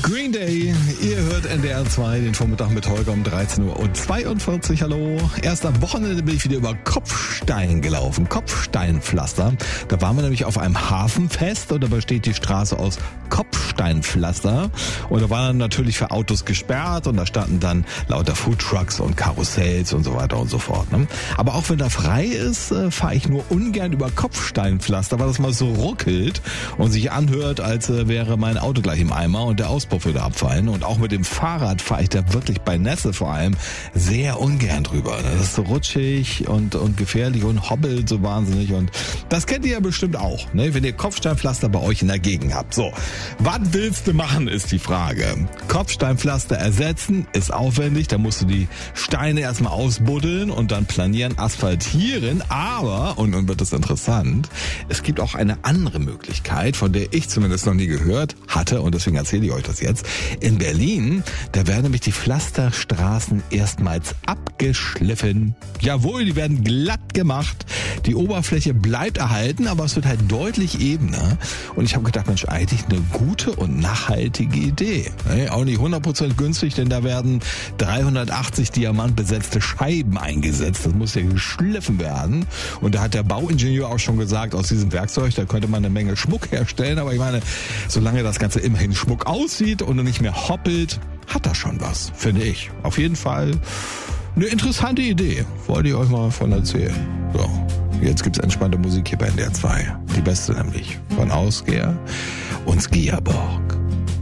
Green Day, ihr hört NDR 2, den Vormittag mit Holger um 13:42 Uhr. Hallo. Erst am Wochenende bin ich wieder über Kopfstein gelaufen. Kopfsteinpflaster. Da waren wir nämlich auf einem Hafenfest und da besteht die Straße aus Kopfsteinpflaster. Und da war dann natürlich für Autos gesperrt und da standen dann lauter Foodtrucks und Karussells und so weiter und so fort. Ne? Aber auch wenn da frei ist, fahre ich nur ungern über Kopfsteinpflaster, weil das mal so ruckelt und sich anhört, als wäre mein Auto gleich im Eimer und der Auspuff würde abfallen. Und auch mit dem Fahrrad fahre ich da wirklich bei Nässe vor allem sehr ungern drüber. Das ist so rutschig und gefährlich und hobbelt so wahnsinnig. Und das kennt ihr ja bestimmt auch, ne? Wenn ihr Kopfsteinpflaster bei euch in der Gegend habt. So, was willst du machen, ist die Frage. Kopfsteinpflaster ersetzen ist aufwendig. Da musst du die Steine erstmal ausbuddeln und dann planieren, asphaltieren. Aber, und nun wird es interessant, es gibt auch eine andere Möglichkeit, von der ich zumindest noch nie gehört hatte und deswegen erzähle ich euch das jetzt. In Berlin, da werden nämlich die Pflasterstraßen erstmals abgeschliffen. Jawohl, die werden glatt gemacht. Die Oberfläche bleibt erhalten, aber es wird halt deutlich ebener. Und ich habe gedacht, Mensch, eigentlich eine gute und nachhaltige Idee. Auch nicht 100% günstig, denn da werden 380 diamantbesetzte Scheiben eingesetzt. Das muss ja geschliffen werden. Und da hat der Bauingenieur auch schon gesagt, aus diesem Werkzeug, da könnte man eine Menge Schmuck herstellen. Aber ich meine, solange das Ganze immerhin Schmuck aussieht und nicht mehr hoppelt, hat das schon was, finde ich. Auf jeden Fall eine interessante Idee. Wollte ich euch mal von erzählen. So, jetzt gibt's entspannte Musik hier bei NDR 2. Die beste nämlich. Von Ausgeher und Skiaborg.